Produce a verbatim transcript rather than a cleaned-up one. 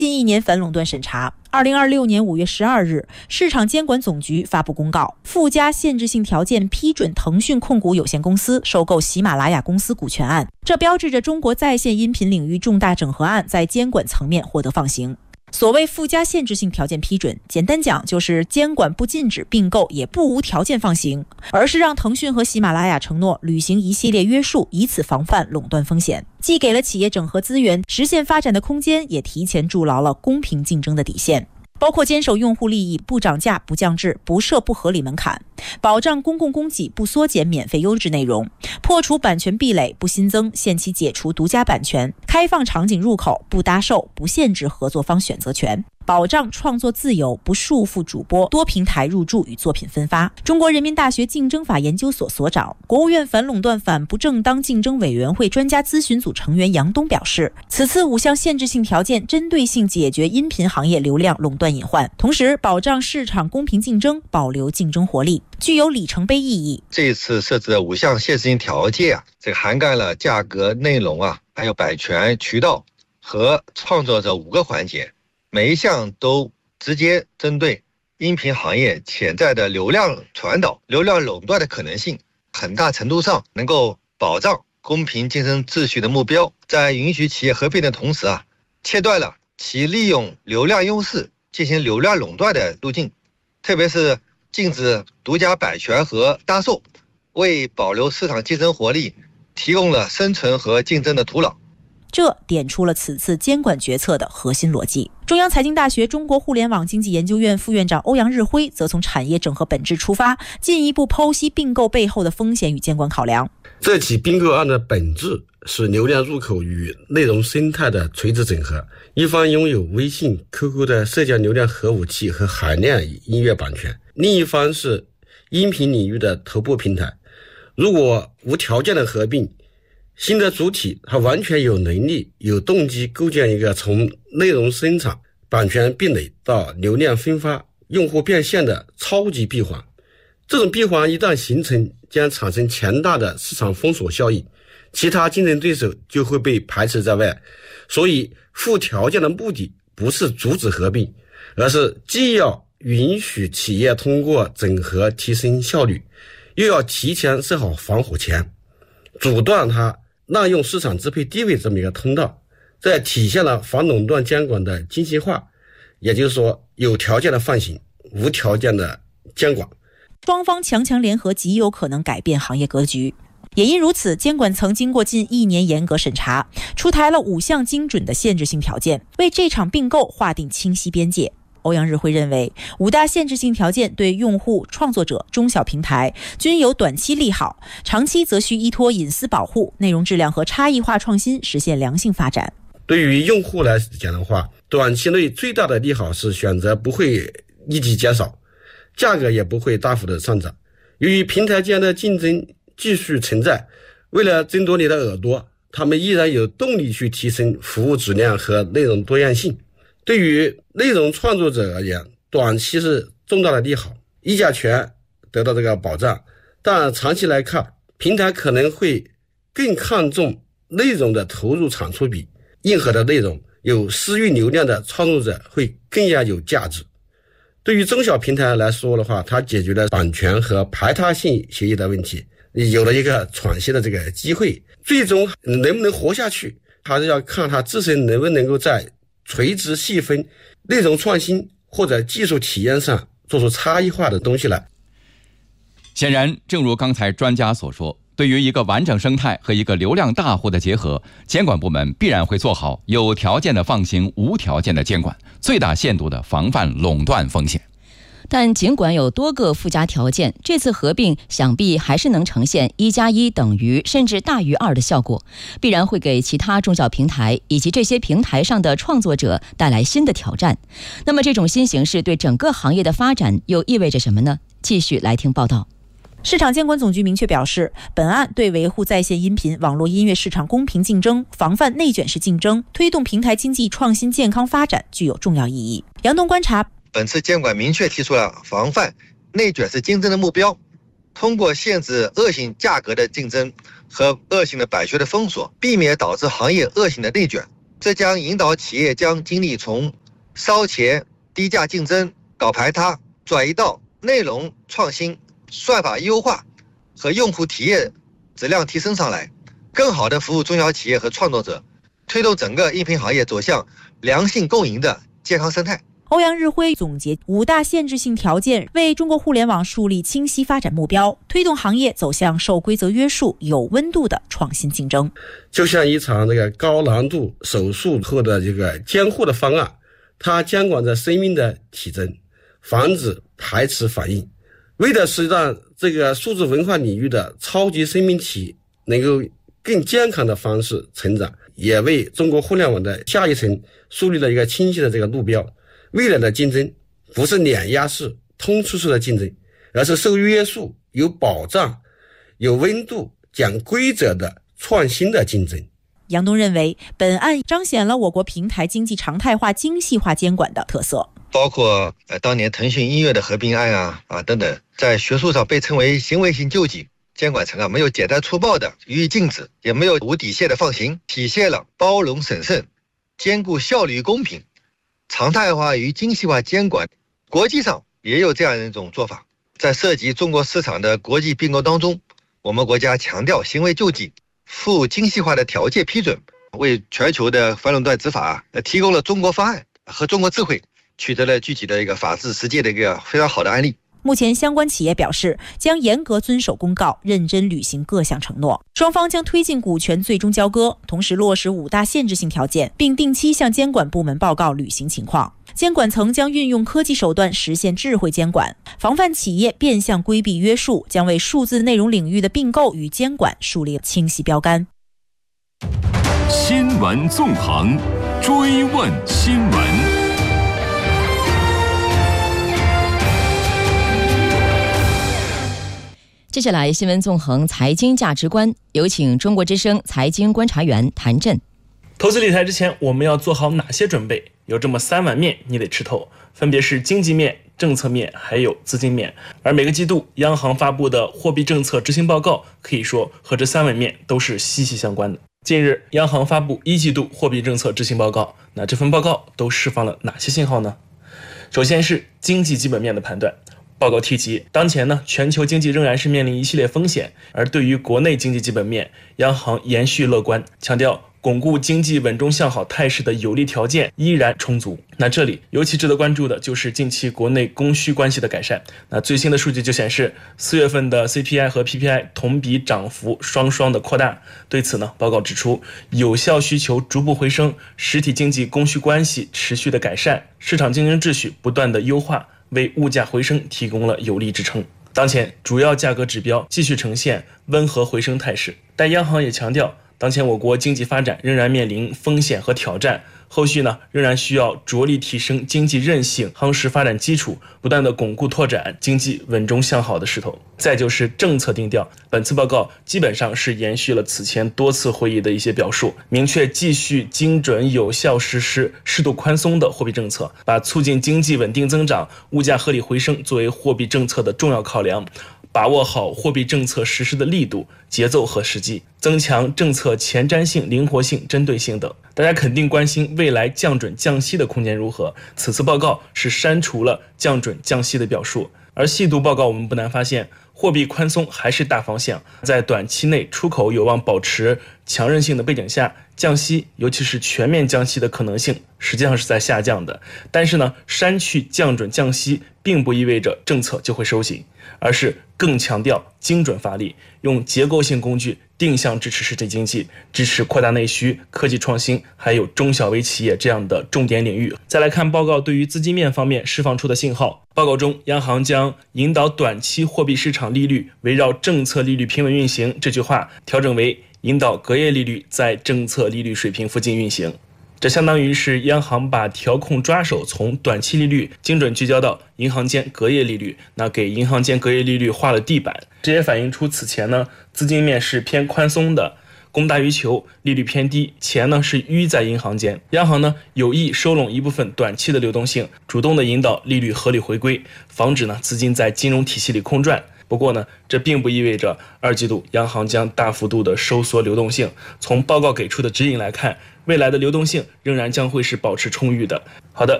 近一年反垄断审查，二零二六年五月十二日，市场监管总局发布公告，附加限制性条件批准腾讯控股有限公司收购喜马拉雅公司股权案，这标志着中国在线音频领域重大整合案在监管层面获得放行。所谓附加限制性条件批准，简单讲就是监管不禁止并购，也不无条件放行，而是让腾讯和喜马拉雅承诺履行一系列约束，以此防范垄断风险，既给了企业整合资源、实现发展的空间，也提前筑牢了公平竞争的底线。包括坚守用户利益，不涨价、不降质、不设不合理门槛，保障公共供给，不缩减免费优质内容，破除版权壁垒，不新增限期解除独家版权，开放场景入口，不搭售，不限制合作方选择权，保障创作自由，不束缚主播多平台入驻与作品分发。中国人民大学竞争法研究所所长、国务院反垄断反不正当竞争委员会专家咨询组成员杨东表示，此次五项限制性条件针对性解决音频行业流量垄断隐患，同时保障市场公平竞争，保留竞争活力，具有里程碑意义。 这一次设置的五项限制性条件啊，这个涵盖了价格、内容啊，还有版权、渠道和创作者五个环节，每一项都直接针对音频行业潜在的流量传导、流量垄断的可能性，很大程度上能够保障公平竞争秩序的目标，在允许企业合并的同时啊，切断了其利用流量优势进行流量垄断的路径，特别是禁止独家版权和搭售，为保留市场竞争活力提供了生存和竞争的土壤。 这点出了此次监管决策的核心逻辑。中央财经大学中国互联网经济研究院副院长欧阳日辉则从产业整合本质出发，进一步剖析并购背后的风险与监管考量。 这起并购案的本质是流量入口与内容生态的垂直整合，一方拥有微信、Q Q 的社交流量核武器和海量音乐版权，另一方是音频领域的头部平台。如果无条件的合并，新的主体它完全有能力、有动机构建一个从内容生产、版权壁垒到流量分发、用户变现的超级闭环。这种闭环一旦形成，将产生强大的市场封锁效应，其他竞争对手就会被排斥在外。所以附条件的目的不是阻止合并，而是既要允许企业通过整合提升效率，又要提前设好防火墙，阻断它滥用市场支配地位这么一个通道，这体现了反垄断监管的精细化，也就是说有条件的放行，无条件的监管。 双方强强联合极有可能改变行业格局。也因如此，监管层经过近一年严格审查，出台了五项精准的限制性条件，为这场并购划定清晰边界。欧阳日辉认为，五大限制性条件对用户、创作者、中小平台均有短期利好，长期则需依托隐私保护、内容质量和差异化创新，实现良性发展。 对于用户来讲的话，短期内最大的利好是选择不会立即减少，价格也不会大幅的上涨。由于平台间的竞争继续存在，为了争夺你的耳朵，他们依然有动力去提升服务质量和内容多样性。对于内容创作者而言，短期是重大的利好，议价权得到这个保障，但长期来看，平台可能会更看重内容的投入产出比，硬核的内容，有私域流量的创作者会更加有价值。对于中小平台来说的话，它解决了版权和排他性协议的问题，有了一个喘息的这个机会。最终能不能活下去，还是要看它自身能不能够在垂直细分、内容创新或者技术体验上做出差异化的东西来。 显然，正如刚才专家所说，对于一个完整生态和一个流量大户的结合，监管部门必然会做好有条件的放行、无条件的监管，最大限度的防范垄断风险。 但尽管有多个附加条件，这次合并想必还是能呈现一加一等于甚至大于二的效果，必然会给其他中小平台以及这些平台上的创作者带来新的挑战。那么这种新形势对整个行业的发展又意味着什么呢？继续来听报道。 市场监管总局明确表示，本案对维护在线音频网络音乐市场公平竞争、防范内卷式竞争、推动平台经济创新健康发展具有重要意义。杨东观察， 本次监管明确提出了防范内卷式竞争的目标，通过限制恶性价格的竞争和恶性的版权的封锁，避免导致行业恶性的内卷， 这将引导企业将精力从烧钱、低价竞争、搞排他，转移到内容创新、算法优化和用户体验质量提升上来，更好地服务中小企业和创作者，推动整个音频行业走向良性共赢的健康生态。 欧阳日辉总结五大限制性条件，为中国互联网树立清晰发展目标，推动行业走向受规则约束、有温度的创新竞争。 就像一场这个高难度手术后的这个监护的方案，它监管着生命的体征，防止排斥反应，为的是让这个数字文化领域的超级生命体能够更健康的方式成长，也为中国互联网的下一层树立了一个清晰的这个路标。未来的竞争不是碾压式、通吃式的竞争，而是受约束、有保障、有温度、讲规则的创新的竞争。 杨东认为，本案彰显了我国平台经济常态化、精细化监管的特色， 包括呃当年腾讯音乐的合并案啊啊等等，在学术上被称为行为性救济。监管层啊没有简单粗暴的予以禁止，也没有无底线的放行，体现了包容审慎、兼顾效率与公平。常态化与精细化监管，国际上也有这样一种做法。在涉及中国市场的国际并购当中，我们国家强调行为救济，附精细化的条件批准，为全球的反垄断执法提供了中国方案和中国智慧，取得了具体的一个法治实践的一个非常好的案例。 目前相关企业表示将严格遵守公告，认真履行各项承诺。双方将推进股权最终交割，同时落实五大限制性条件，并定期向监管部门报告履行情况。监管层将运用科技手段实现智慧监管，防范企业变相规避约束，将为数字内容领域的并购与监管树立清晰标杆。 新闻纵横，追问新闻。 接下来，新闻纵横财经价值观，有请中国之声财经观察员谭震。 投资理财之前，我们要做好哪些准备？有这么三碗面你得吃透，分别是经济面、政策面还有资金面。而每个季度央行发布的货币政策执行报告，可以说和这三碗面都是息息相关的。近日，央行发布一季度货币政策执行报告，那这份报告都释放了哪些信号呢？首先是经济基本面的判断。报告提及，当前呢，全球经济仍然是面临一系列风险，而对于国内经济基本面，央行延续乐观，强调巩固经济稳中向好态势的有利条件依然充足。那这里尤其值得关注的就是近期国内供需关系的改善。那最新的数据就显示，四月份的 C P I 和 P P I 同比涨幅双双的扩大。对此呢，报告指出，有效需求逐步回升，实体经济供需关系持续的改善，市场竞争秩序不断的优化，为物价回升提供了有力支撑。当前主要价格指标继续呈现温和回升态势，但央行也强调，当前我国经济发展仍然面临风险和挑战，后续呢仍然需要着力提升经济韧性，夯实发展基础，不断的巩固拓展经济稳中向好的势头。再就是政策定调，本次报告基本上是延续了此前多次会议的一些表述，明确继续精准有效实施适度宽松的货币政策，把促进经济稳定增长、物价合理回升作为货币政策的重要考量，把握好货币政策实施的力度、节奏和时机，增强政策前瞻性、灵活性、针对性等。大家肯定关心未来降准降息的空间如何，此次报告是删除了降准降息的表述，而细读报告我们不难发现，货币宽松还是大方向，在短期内出口有望保持强韧性的背景下，降息尤其是全面降息的可能性实际上是在下降的。但是呢，删去降准降息并不意味着政策就会收紧，而是更强调精准发力，用结构性工具定向支持实体经济，支持扩大内需、科技创新还有中小微企业这样的重点领域。再来看报告对于资金面方面释放出的信号，报告中央行将引导短期货币市场利率围绕政策利率平稳运行这句话调整为引导隔夜利率在政策利率水平附近运行。这相当于是央行把调控抓手从短期利率精准聚焦到银行间隔夜利率，那给银行间隔夜利率画了地板。这也反映出此前呢，资金面是偏宽松的，供大于求，利率偏低，钱呢是淤在银行间。央行呢有意收拢一部分短期的流动性，主动的引导利率合理回归，防止呢资金在金融体系里空转。 不过呢，这并不意味着二季度央行将大幅度的收缩流动性。从报告给出的指引来看，未来的流动性仍然将会是保持充裕的。好的，